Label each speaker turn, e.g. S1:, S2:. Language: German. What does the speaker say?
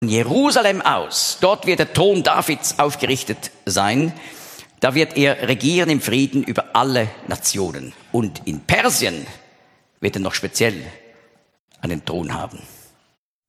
S1: Jerusalem aus. Dort wird der Thron Davids aufgerichtet sein. Da wird er regieren im Frieden über alle Nationen. Und in Persien wird er noch speziell einen Thron haben.